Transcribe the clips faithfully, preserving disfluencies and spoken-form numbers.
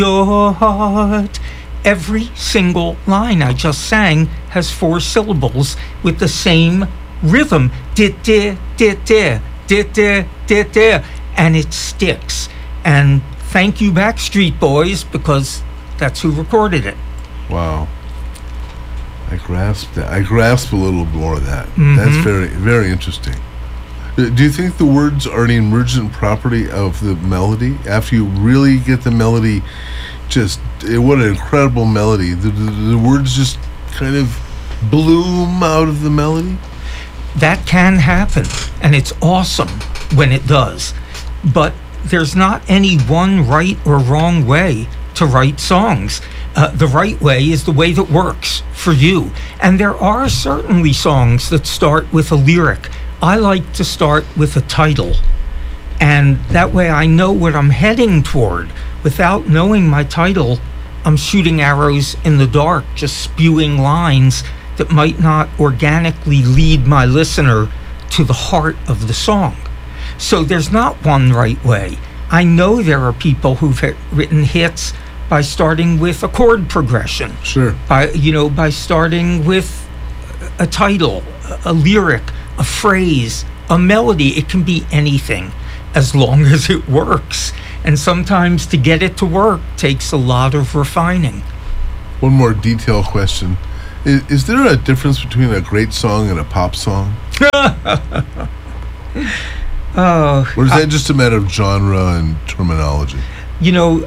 your heart. Every single line I just sang has four syllables with the same rhythm. Dit, dit, dit, dit, dit, dit, dit, dit, and it sticks. And thank you, Backstreet Boys, because that's who recorded it. Wow. I grasp that. I grasp a little more of that. Mm-hmm. That's very, very interesting. Do you think the words are an emergent property of the melody? After you really get the melody, just eh, what an incredible melody. The, the, the words just kind of bloom out of the melody? That can happen, and it's awesome when it does. But there's not any one right or wrong way to write songs. Uh, the right way is the way that works for you. And there are certainly songs that start with a lyric. I like to start with a title, and that way I know what I'm heading toward. Without knowing my title, I'm shooting arrows in the dark, just spewing lines that might not organically lead my listener to the heart of the song. So there's not one right way. I know there are people who've hit, written hits by starting with a chord progression. Sure. By, you know, by starting with a title, a lyric, a phrase, a melody. It can be anything as long as it works. And sometimes to get it to work takes a lot of refining. One more detailed question. Is, is there a difference between a great song and a pop song? Oh, or is that I, just a matter of genre and terminology? You know,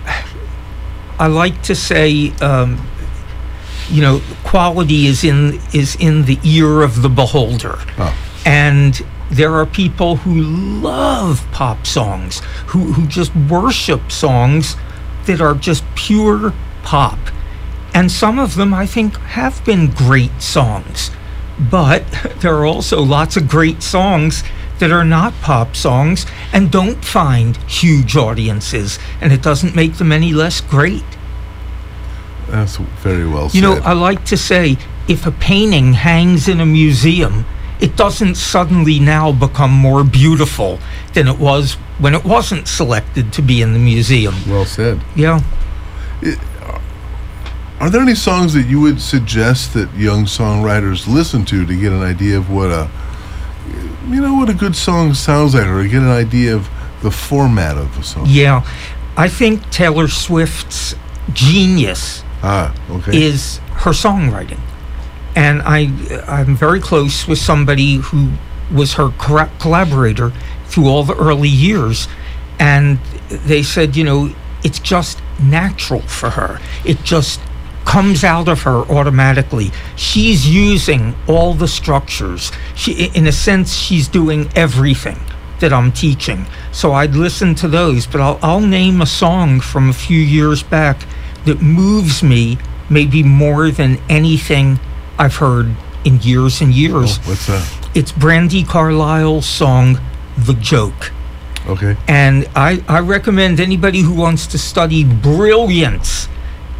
I like to say, um, you know, quality is in is in the ear of the beholder. Oh. And there are people who love pop songs, who, who just worship songs that are just pure pop. And some of them, I think, have been great songs. But there are also lots of great songs that are not pop songs and don't find huge audiences, and it doesn't make them any less great. That's very well said. You know, I like to say, if a painting hangs in a museum, it doesn't suddenly now become more beautiful than it was when it wasn't selected to be in the museum. Well said. Yeah. It, are there any songs that you would suggest that young songwriters listen to to get an idea of what a, you know, what a good song sounds like, or get an idea of the format of a song? Yeah. I think Taylor Swift's genius ah, okay. is her songwriting. And I, I'm very close with somebody who was her co- collaborator through all the early years. And they said, you know, it's just natural for her. It just comes out of her automatically. She's using all the structures. She, in a sense, she's doing everything that I'm teaching. So I'd listen to those, but I'll, I'll name a song from a few years back that moves me maybe more than anything I've heard in years and years. Oh, what's that? It's Brandi Carlile's song, The Joke. Okay. And I, I recommend anybody who wants to study brilliance,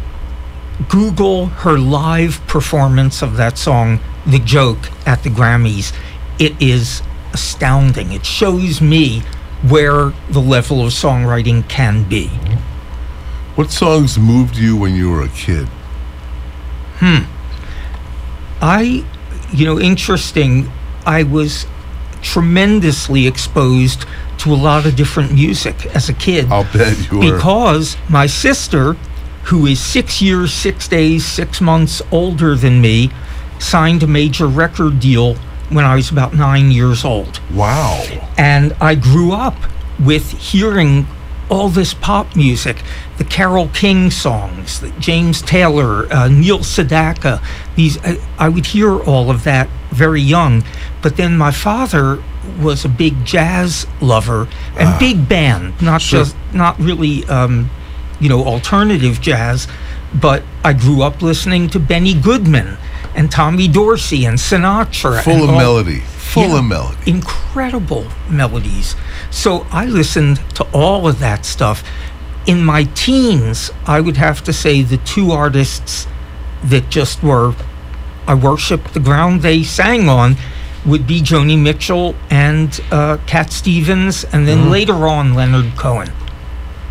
Google her live performance of that song, The Joke, at the Grammys. It is astounding. It shows me where the level of songwriting can be. What songs moved you when you were a kid? Hmm. I, you know, interesting, I was tremendously exposed to a lot of different music as a kid. I'll bet you were. Because my sister, who is six years, six days, six months older than me, signed a major record deal when I was about nine years old. Wow. And I grew up with hearing all this pop music, the Carole King songs, the James Taylor, uh, Neil Sedaka. These I, I would hear all of that very young. But then my father was a big jazz lover and ah, big band, not sure. just not really, um, you know, alternative jazz. But I grew up listening to Benny Goodman and Tommy Dorsey and Sinatra. Full and of all, melody. Full yeah, of melody. Incredible melodies. So I listened to all of that stuff. In my teens, I would have to say the two artists that just were, I worshiped the ground they sang on, would be Joni Mitchell and uh, Cat Stevens, and then mm. later on Leonard Cohen.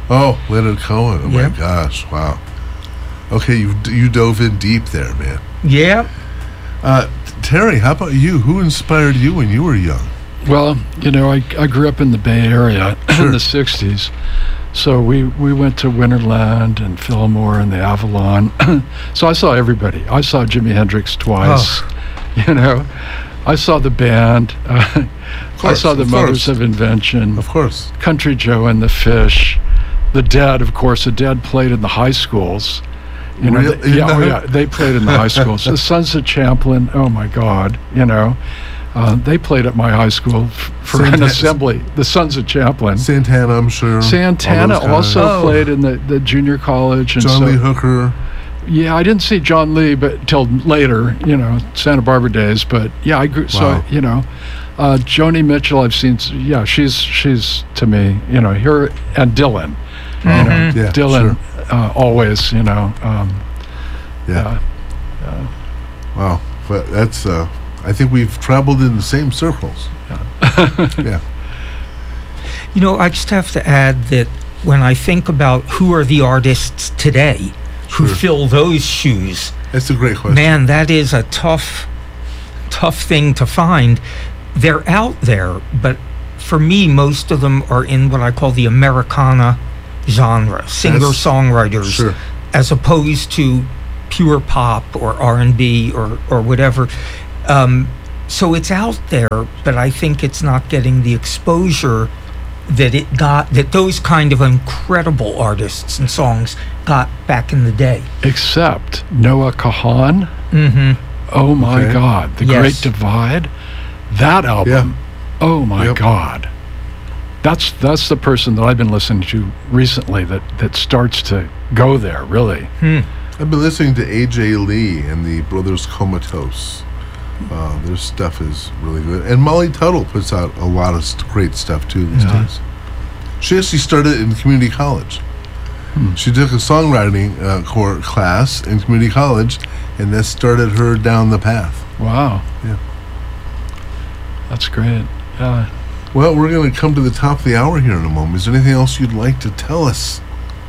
Oh, Leonard Cohen. Oh, Yep. my gosh. Wow. Okay, you you dove in deep there, man. Yeah. Uh, Terry, how about you? Who inspired you when you were young? Well, you know, I, I grew up in the Bay Area Sure. in the sixties. So we, we went to Winterland and Fillmore and the Avalon. So I saw everybody. I saw Jimi Hendrix twice. Oh. You know, I saw the band. Uh, I course, saw the of Mothers course. of Invention, Of course. Country Joe and the Fish, the Dead. Of course, the Dead played in the high schools. You know, Really? they, yeah, oh yeah, they played in the high schools. The Sons of Champlin. Oh my God, you know. Uh, they played at my high school f- for an Santa- assembly. The Sons of Champlin. Santana, I'm sure. Santana all those guys. also Oh. played in the, the junior college. And John so, Lee Hooker. yeah, I didn't see John Lee, but till later, you know, Santa Barbara days. But yeah, I grew. So Wow. you know, uh, Joni Mitchell, I've seen. s- Yeah, she's she's to me, you know, her and Dylan. You know, Mhm. Yeah, Dylan uh, always, you know. Um, Yeah. uh, Wow. But that's, uh, I think we've traveled in the same circles. Yeah. You know, I just have to add that when I think about who are the artists today who Sure. fill those shoes, That's a great question. man, that is a tough, tough thing to find. They're out there, but for me, most of them are in what I call the Americana genre, singer-songwriters, Sure. as opposed to pure pop or R and B or, or whatever. Um, so it's out there, but I think it's not getting the exposure that it got, that those kind of incredible artists and songs got back in the day. except Noah Kahan. Mm-hmm. Oh my Okay. God, The Yes. Great Divide. That album. Oh my Yep. God. That's that's the person that I've been listening to recently that that starts to go there, really. Hmm. I've been listening to A J Lee and the Brothers Comatose. Uh, their stuff is really good. And Molly Tuttle puts out a lot of st- great stuff too these Yeah. days. She actually started in community college. Hmm. She took a songwriting uh, core class in community college, and that started her down the path. Wow. Yeah. That's great. Yeah. Well, we're going to come to the top of the hour here in a moment. Is there anything else you'd like to tell us?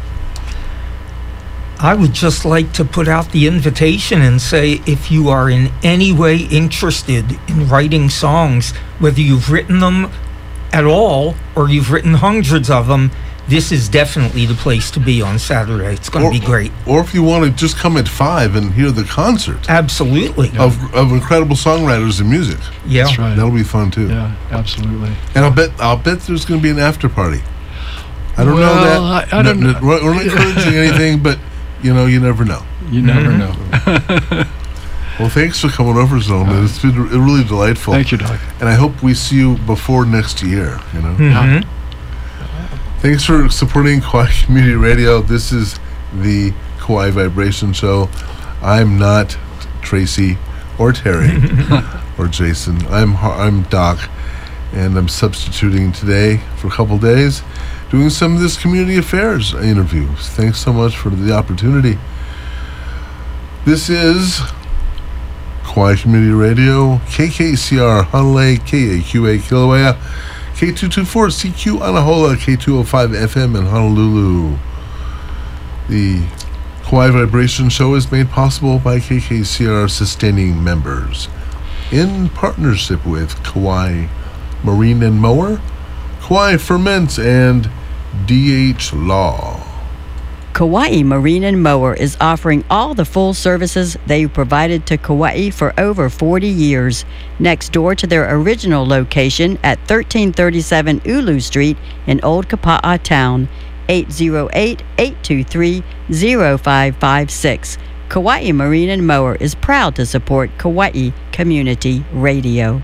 I would just like to put out the invitation and say if you are in any way interested in writing songs, whether you've written them at all or you've written hundreds of them, this is definitely the place to be on Saturday. It's going to Or- be great. Or if you want to just come at five and hear the concert Absolutely. of, of incredible songwriters and music, Yeah. That's right. that'll be fun too. Yeah, absolutely. And I'll bet I'll bet there's going to be an after party. I don't know Well, that. I- I don't No, know. no, We're we're not encouraging anything, but you know, you never know. You never Mhm. know. Well, thanks for coming over, Zolman. It's been r- really delightful. Thank you, Doc. And I hope we see you before next year. You know. Mhm. Thanks for supporting Kauai Community Radio. This is the Kauai Vibration Show. I'm not Tracy or Terry or Jason. I'm Har- I'm Doc, and I'm substituting today for a couple days, doing some of this community affairs interviews. Thanks so much for the opportunity. This is Kauai Community Radio, K K C R Honolulu, K A Q A Kilauea, K two twenty-four C Q Anahola, K two oh five F M in Honolulu. The Kauai Vibration Show is made possible by K K C R sustaining members in partnership with Kauai Marine and Mower, Kauai Ferments, and D H Law. Kauai Marine and Mower is offering all the full services they've provided to Kauai for over forty years. Next door to their original location at thirteen thirty-seven Ulu Street in Old Kapa'a Town, eight oh eight, eight two three, oh five five six. Kauai Marine and Mower is proud to support Kauai Community Radio.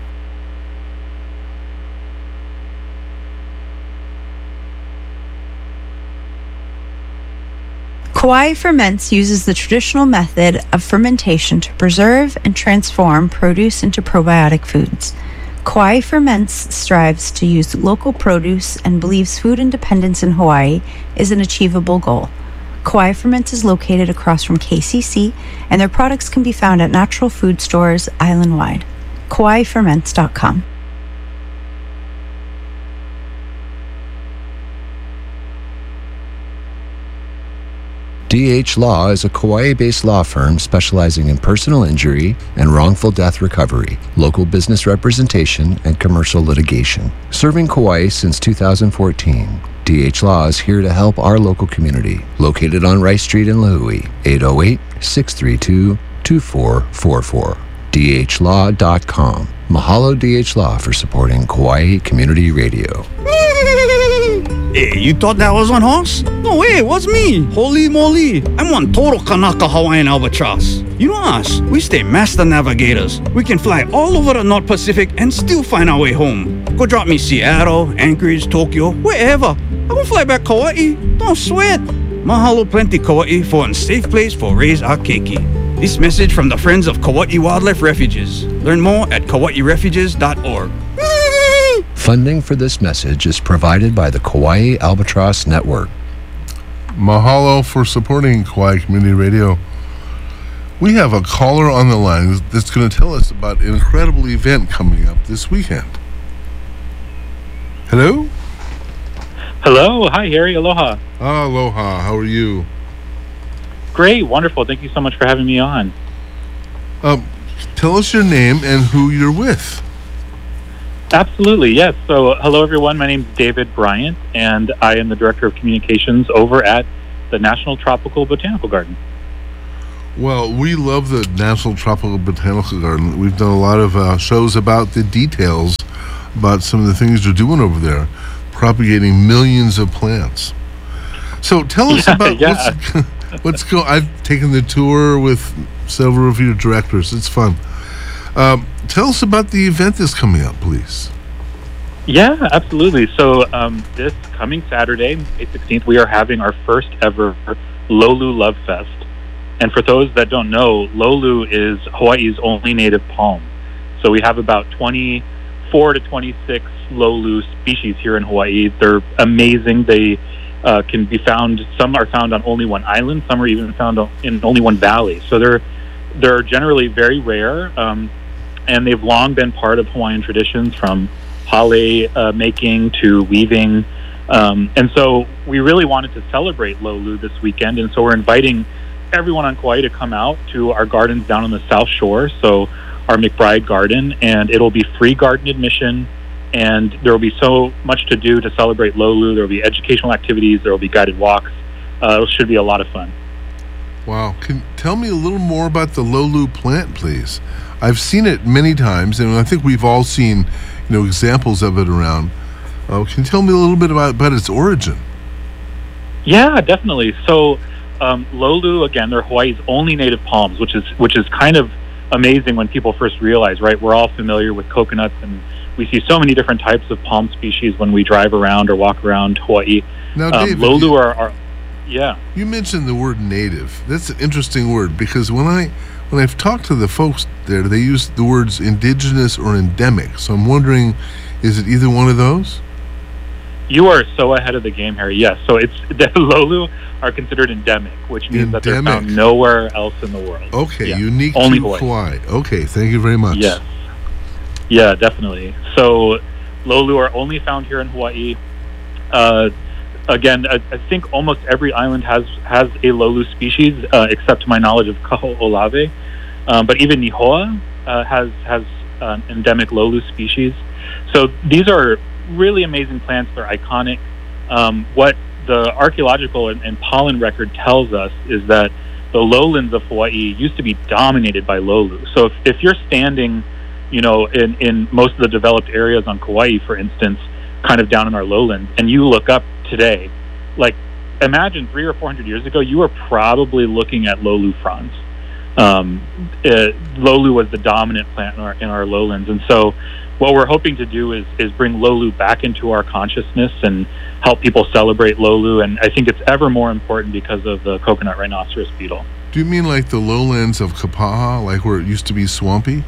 Kauai Ferments uses the traditional method of fermentation to preserve and transform produce into probiotic foods. Kauai Ferments strives to use local produce and believes food independence in Hawaii is an achievable goal. Kauai Ferments is located across from K C C, and their products can be found at natural food stores island-wide. Kauai Ferments dot com. D H Law is a Kauai-based law firm specializing in personal injury and wrongful death recovery, local business representation, and commercial litigation. Serving Kauai since two thousand fourteen, D H Law is here to help our local community. Located on Rice Street in Lahui, eight oh eight, six three two, two four four four. D H law dot com. Mahalo D H Law for supporting Kauai Community Radio. Hey, you thought that was one horse? No way, it was me. Holy moly. I'm one total Kanaka Hawaiian albatross. You know us, we stay master navigators. We can fly all over the North Pacific and still find our way home. Go drop me Seattle, Anchorage, Tokyo, wherever. I will fly back Kauai. Don't sweat. Mahalo plenty Kauai for a safe place for raise our keiki. This message from the Friends of Kauai Wildlife Refuges. Learn more at kauai refuges dot org. Funding for this message is provided by the Kauai Albatross Network. Mahalo for supporting Kauai Community Radio. We have a caller on the line that's going to tell us about an incredible event coming up this weekend. Hello? Hello. Hi, Harry. Aloha. Ah, aloha. How are you? Great. Wonderful. Thank you so much for having me on. Um, tell us your name and who you're with. Absolutely, yes. So, hello, everyone. My name is David Bryant, and I am the Director of Communications over at the National Tropical Botanical Garden. Well, we love the National Tropical Botanical Garden. We've done a lot of uh, shows about the details about some of the things you're doing over there, propagating millions of plants. So, tell us yeah, about yeah. what's, what's go. I've taken the tour with several of your directors. It's fun. Um, tell us about the event that's coming up, please. Yeah, absolutely. So um, this coming Saturday, May sixteenth, we are having our first ever Lolu Love Fest. And for those that don't know, Lolu is Hawaii's only native palm. So we have about twenty-four to twenty-six Lolu species here in Hawaii. They're amazing. They uh, can be found, some are found on only one island, some are even found in only one valley. So they're, they're generally very rare. Um, And they've long been part of Hawaiian traditions, from hale uh, making to weaving. Um, and so we really wanted to celebrate Lolu this weekend. And so we're inviting everyone on Kauai to come out to our gardens down on the South Shore, so our McBride Garden. And it'll be free garden admission. And there will be so much to do to celebrate Lolu. There will be educational activities. There will be guided walks. Uh, it should be a lot of fun. Wow. Can tell me a little more about the Lolu plant, please. I've seen it many times, and I think we've all seen, you know, examples of it around. Uh, can you tell me a little bit about, about its origin? Yeah, definitely. So, um, Lolu, again, they're Hawaii's only native palms, which is which is kind of amazing when people first realize, right? We're all familiar with coconuts, and we see so many different types of palm species when we drive around or walk around Hawaii. Now, um, David, Lolu you, are, are, yeah. You mentioned the word native. That's an interesting word, because when I when I've talked to the folks there, they use the words indigenous or endemic. So I'm wondering, is it either one of those? You are so ahead of the game, Harry. Yes. So it's the Lolu are considered endemic, which means endemic. that they're found nowhere else in the world. Okay, yeah. unique Only to Hawaii. Kauai. Okay, thank you very much. Yes. Yeah, definitely. So Lolu are only found here in Hawaii. Uh, again, I, I think almost every island has has a Lolu species, uh, except to my knowledge of Kaho'olawe. Um, but even Nihoa uh, has has an endemic Lolu species. So these are really amazing plants. They're iconic. Um, what the archaeological and, and pollen record tells us is that the lowlands of Hawaii used to be dominated by Lolu. So if, if you're standing, you know, in, in most of the developed areas on Kauai, for instance, kind of down in our lowlands, and you look up today, like, imagine three or four hundred years ago, you were probably looking at Lolu fronds. Um, uh, Lolu was the dominant plant in our, in our lowlands. And so what we're hoping to do is, is bring Lolu back into our consciousness and help people celebrate Lolu. And I think it's ever more important because of the coconut rhinoceros beetle. Do you mean like the lowlands of Kapaha, like where it used to be swampy?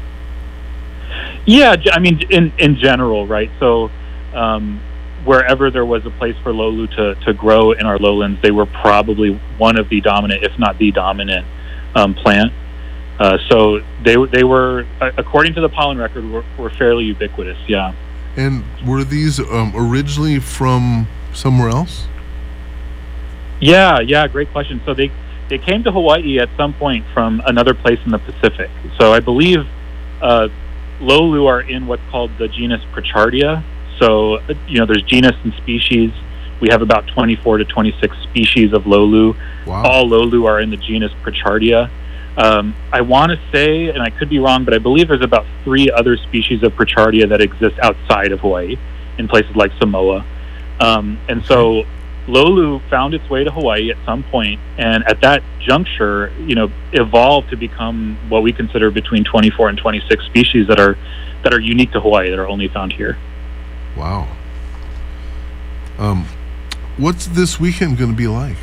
Yeah, I mean, in, in general, right? So um, wherever there was a place for Lolu to, to grow in our lowlands, they were probably one of the dominant, if not the dominant, um, plant. Uh, so they they were, according to the pollen record, were, were fairly ubiquitous, yeah. And were these um, originally from somewhere else? Yeah, yeah, great question. So they they came to Hawaii at some point from another place in the Pacific. So I believe uh, Lolu are in what's called the genus Prochardia. So, you know, there's genus and species. We have about twenty-four to twenty-six species of Lolu. Wow. All Lolu are in the genus Prochardia. Um, I want to say, and I could be wrong, but I believe there's about three other species of Prochardia that exist outside of Hawaii, in places like Samoa. Um, and so Lolu found its way to Hawaii at some point, and at that juncture, you know, evolved to become what we consider between twenty-four and twenty-six species that are that are unique to Hawaii, that are only found here. Wow. Um, what's this weekend going to be like?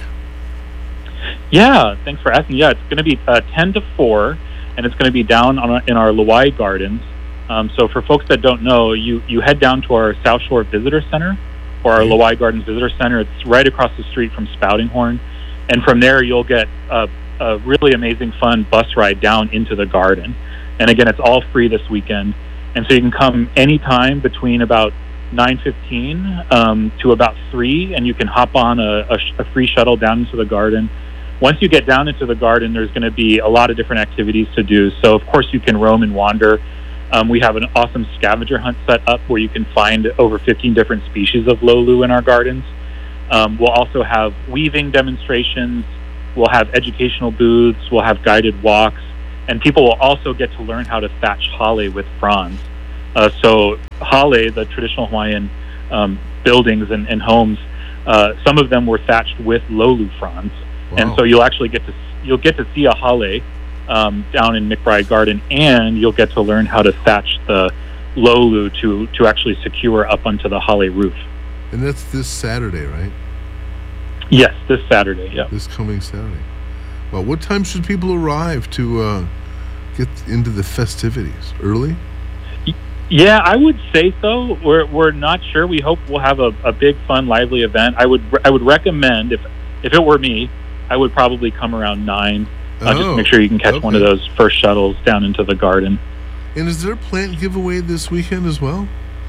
Yeah, thanks for asking. Yeah, it's going to be uh, ten to four, and it's going to be down on our, in our Lawai Gardens. Um, so for folks that don't know, you, you head down to our South Shore Visitor Center, or our Lawai Gardens Visitor Center. It's right across the street from Spouting Horn. And from there, you'll get a, a really amazing, fun bus ride down into the garden. And again, it's all free this weekend. And so you can come anytime between about nine fifteen um, to about three, and you can hop on a, a, a free shuttle down into the garden. Once you get down into the garden, there's going to be a lot of different activities to do. So, of course, you can roam and wander. Um, we have an awesome scavenger hunt set up where you can find over fifteen different species of Lolu in our gardens. Um, we'll also have weaving demonstrations. We'll have educational booths. We'll have guided walks. And people will also get to learn how to thatch hale with fronds. Uh, so hale, the traditional Hawaiian um, buildings and, and homes, uh, some of them were thatched with Lolu fronds. Wow. And so you'll actually get to you'll get to see a hale um, down in McBride Garden, and you'll get to learn how to thatch the Lolu to to actually secure up onto the hale roof. And that's this Saturday, right? Yes, this Saturday. Yeah. This coming Saturday. Well, what time should people arrive to uh, get into the festivities? Early? Yeah, I would say so. We're we're not sure. We hope we'll have a, a big, fun, lively event. I would I would recommend, if if it were me, I would probably come around nine. Uh, Oh, just make sure you can catch one of okay. those first shuttles down into the garden. And is there a plant giveaway this weekend as well?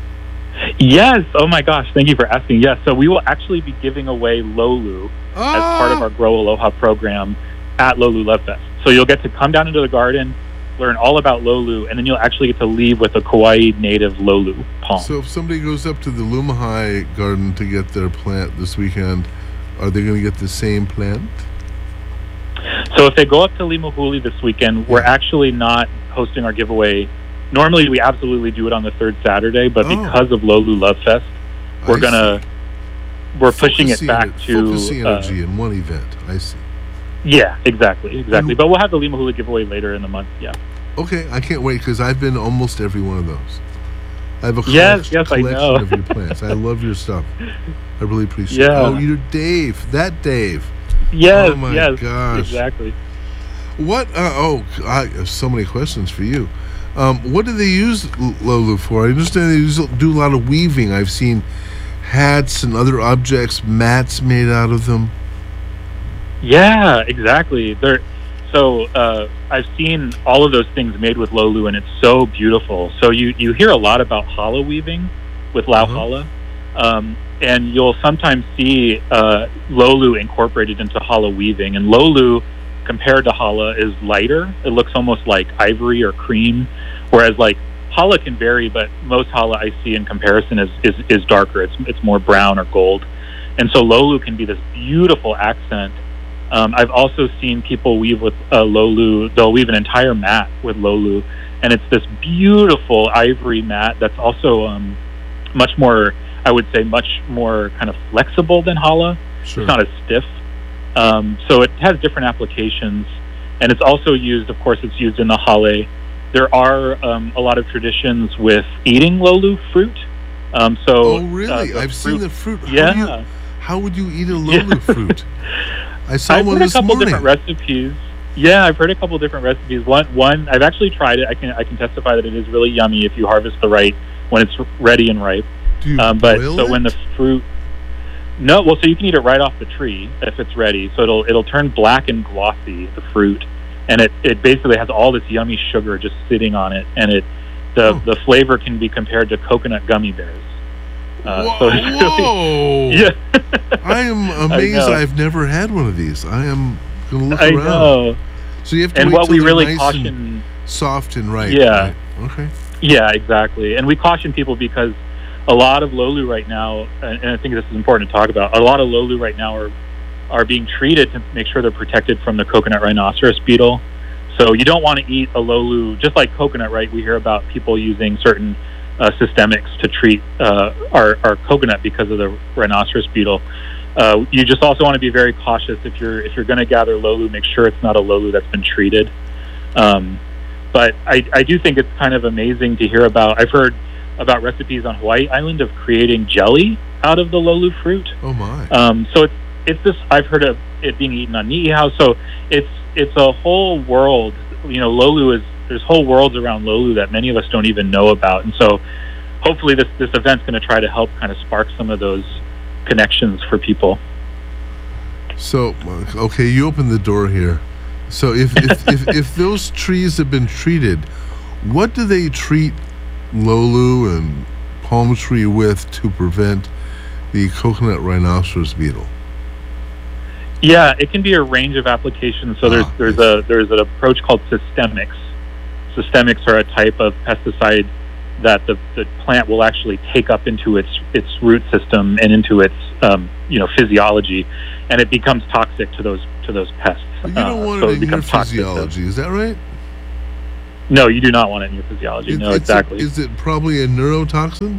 Yes. Oh my gosh. Thank you for asking. Yes. So we will actually be giving away Lolu as part of our Grow Aloha program at Lolu Love Fest. So you'll get to come down into the garden, learn all about Lolu, and then you'll actually get to leave with a Kauai native Lolu palm. So if somebody goes up to the Lumahai Garden to get their plant this weekend, are they going to get the same plant? So if they go up to Limahuli this weekend, we're actually not hosting our giveaway. Normally, we absolutely do it on the third Saturday, but Oh. because of Lolu Love Fest, we're I gonna we're pushing it Focusing back it- to focusing uh, energy in one event. I see. yeah, exactly, exactly. And- But we'll have the Limahuli giveaway later in the month. Yeah. Okay, I can't wait because I've been almost every one of those. I have a Yes, collect- yes, I collection know. of your plants. I love your stuff. I really appreciate Yeah. it. Oh, you're Dave. That Dave. Yes. Oh my yes. gosh. Exactly. What? Uh, oh, I have so many questions for you. Um, what do they use L- Lolu for? I understand they use, do a lot of weaving. I've seen hats and other objects, mats made out of them. Yeah, exactly. They're so uh, I've seen all of those things made with Lolu, and it's so beautiful. So you you hear a lot about challah weaving with Lau Uh-huh. challah, um, and you'll sometimes see uh, Lolu incorporated into challah weaving. And Lolu, compared to challah, is lighter. It looks almost like ivory or cream, whereas like challah can vary, but most challah I see in comparison is, is is darker. It's it's more brown or gold, and so Lolu can be this beautiful accent. Um, I've also seen people weave with uh, Lolu. They'll weave an entire mat with Lolu, and it's this beautiful ivory mat that's also um, much more, I would say, much more kind of flexible than challah. Sure. It's not as stiff. Um, so it has different applications, and it's also used, of course, it's used in the hale. There are um, a lot of traditions with eating Lolu fruit. Um, so Oh, really? uh, the I've seen fruit- the fruit. How Yeah. do you, how would you eat a Lolu fruit? I saw I've one heard a this couple morning. different recipes. Yeah, I've heard a couple different recipes. One, one, I've actually tried it. I can, I can testify that it is really yummy if you harvest the right when it's ready and ripe. Do you Um, but boil so it? when the fruit, no, well, so you can eat it right off the tree if it's ready. So it'll, it'll turn black and glossy, the fruit, and it, it basically has all this yummy sugar just sitting on it, and it, the, Oh. the flavor can be compared to coconut gummy bears. Uh, whoa! so it's really, yeah. I am amazed. know. I've never had one of these. I am going to look I around. know. So you have to And wait what till we they're really nice caution. and soft and right. Yeah. right? Okay. Yeah, exactly. And we caution people because a lot of Lolu right now, and and I think this is important to talk about, a lot of Lolu right now are are being treated to make sure they're protected from the coconut rhinoceros beetle. So you don't want to eat a Lolu, just like coconut, right? We hear about people using certain uh, systemics to treat uh, our, our coconut because of the rhinoceros beetle. Uh, you just also want to be very cautious if you're if you're going to gather Lolu, make sure it's not a Lolu that's been treated. Um, But I, I do think it's kind of amazing to hear about. I've heard about recipes on Hawaii Island of creating jelly out of the Lolu fruit. Oh my! Um, so it's it's this. I've heard of it being eaten on Niihau. So it's it's a whole world. You know, Lolu is there's whole worlds around Lolu that many of us don't even know about. And so hopefully this this event's going to try to help kind of spark some of those connections for people. So okay, you opened the door here. So if if, if if those trees have been treated, what do they treat Lolu and palm tree with to prevent the coconut rhinoceros beetle? Yeah, it can be a range of applications. So there's Ah, there's yes. a there's an approach called systemics. Systemics are a type of pesticide that the, the plant will actually take up into its its root system and into its um, you know physiology, and it becomes toxic to those to those pests. But you don't Uh, want so it in your becomes toxic to- physiology, is that right? No, you do not want it in your physiology. It- no, it's a- exactly. is it probably a neurotoxin?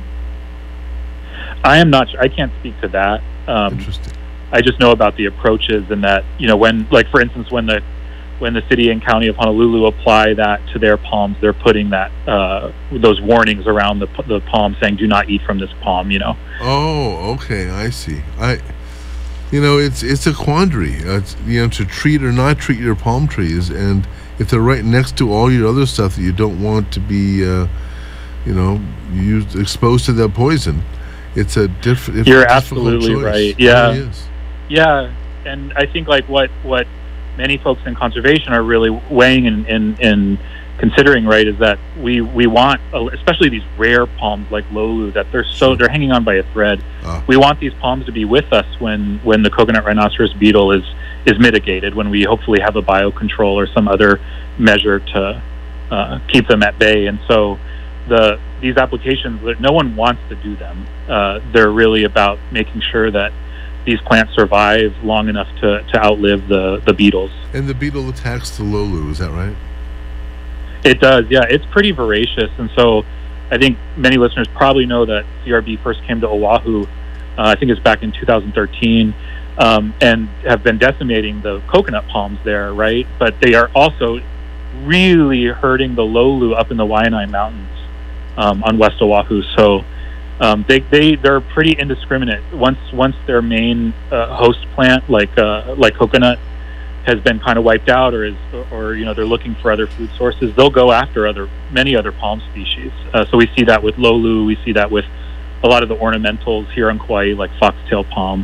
I am not. Sure. I can't speak to that. Um, Interesting. I just know about the approaches and that, you know, when, like, for instance, when the when the city and county of Honolulu apply that to their palms, they're putting that uh, those warnings around the the palm saying, "Do not eat from this palm." You know. Oh, okay, I see. I, you know, it's it's a quandary. Uh, it's, you know, to treat or not treat your palm trees, and if they're right next to all your other stuff that you don't want to be, uh, you know, used exposed to that poison, it's a diff- it's You're a difficult absolutely choice. right. It Yeah. really is. Yeah, and I think like what what many folks in conservation are really weighing and and, and considering, right, is that we we want, especially these rare palms like Lolu, that they're so they're hanging on by a thread. Ah. We want these palms to be with us when when the coconut rhinoceros beetle is is mitigated, when we hopefully have a biocontrol or some other measure to uh, keep them at bay. And so the these applications, no one wants to do them. Uh, they're really about making sure that these plants survive long enough to, to outlive the, the beetles. And the beetle attacks the Lolu, is that right? It does, yeah. It's pretty voracious. And so I think many listeners probably know that C R B first came to Oahu, uh, I think it's back in two thousand thirteen, um, and have been decimating the coconut palms there, right? But they are also really hurting the Lolu up in the Waianae Mountains um, on West Oahu. So Um, they they they're pretty indiscriminate. Once once their main uh, host plant, like uh, like coconut, has been kind of wiped out, or is or you know they're looking for other food sources, they'll go after other many other palm species. Uh, so we see that with Lolu. We see that with a lot of the ornamentals here on Kauai, like foxtail palm.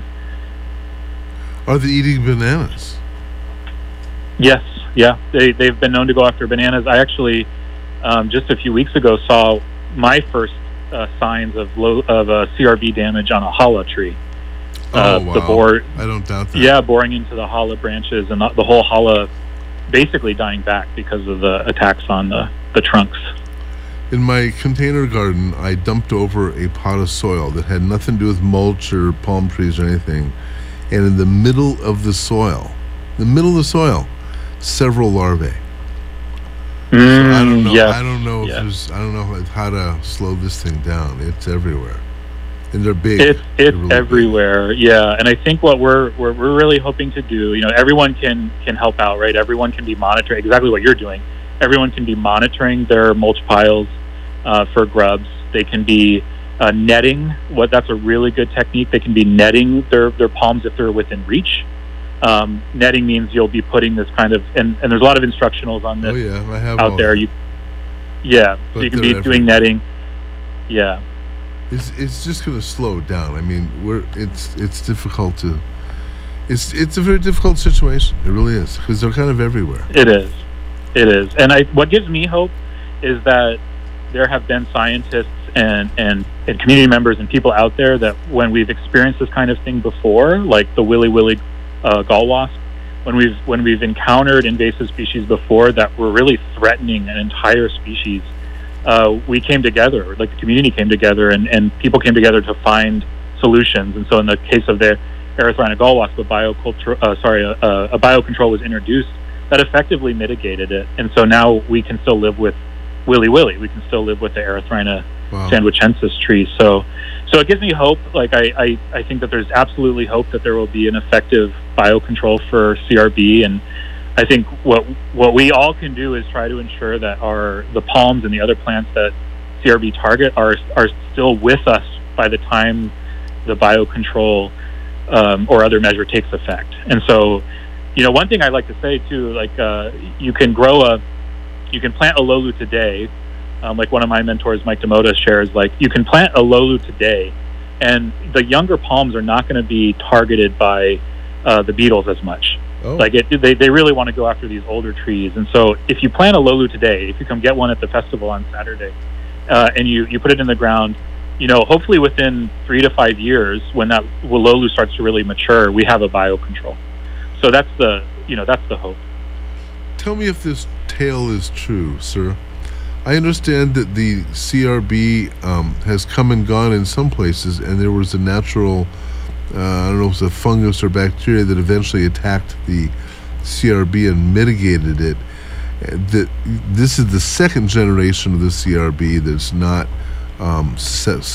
Are they eating bananas? Yes, yeah, they they've been known to go after bananas. I actually um, just a few weeks ago saw my first Uh, signs of low of uh, C R B damage on a hala tree. Oh, Uh, wow. The bore, I don't doubt that. yeah, boring into the hala branches, and the, the whole hala basically dying back because of the attacks on the, the trunks. In my container garden, I dumped over a pot of soil that had nothing to do with mulch or palm trees or anything. And in the middle of the soil, the middle of the soil, several larvae. Mm, So I don't know. yes, I don't know if yes. there's. I don't know how to slow this thing down. It's everywhere, and they're big. It's They're it's really big. everywhere, yeah. And I think what we're, we're we're really hoping to do, you know, everyone can can help out, right? Everyone can be monitoring exactly what you're doing. Everyone can be monitoring their mulch piles uh, for grubs. They can be uh, netting. What that's a really good technique. They can be netting their their palms if they're within reach. Um, netting means you'll be putting this kind of, and, and there's a lot of instructionals on this Oh yeah, I have out all there. that. You, yeah, But so you can they're be doing everywhere. netting. Yeah. It's it's just going to slow down. I mean, we're it's it's difficult to. It's it's a very difficult situation. It really is, because they're kind of everywhere. It is. It is. And I what gives me hope is that there have been scientists and, and, and community members and people out there that when we've experienced this kind of thing before, like the Willy Willy uh, gall wasp, when we've when we've encountered invasive species before that were really threatening an entire species, uh, we came together, like the community came together, and, and people came together to find solutions. And so in the case of the Erythrina gall wasp, a bioculture, uh, sorry, a, a biocontrol was introduced that effectively mitigated it. And so now we can still live with Willy Willy. We can still live with the Erythrina wow. sandwichensis tree. So, so it gives me hope. Like I, I, I think that there's absolutely hope that there will be an effective biocontrol for C R B. And I think what what we all can do is try to ensure that our the palms and the other plants that C R B target are are still with us by the time the biocontrol um, or other measure takes effect. And so, you know, one thing I like to say too, like uh, you can grow a, you can plant a Lolu today. Um, like one of my mentors, Mike Demota, shares, like you can plant a Lolu today, and the younger palms are not going to be targeted by uh, the beetles as much. Oh. Like it, they they really want to go after these older trees. And so if you plant a Lolu today, if you come get one at the festival on Saturday, uh, and you you put it in the ground, you know, hopefully within three to five years, when that Lolu starts to really mature, we have a biocontrol. So that's the, you know, that's the hope. Tell me if this tale is true, sir. I understand that the C R B um, has come and gone in some places, and there was a natural, uh, I don't know if it was a fungus or bacteria that eventually attacked the C R B and mitigated it. That this is the second generation of the C R B that's not um,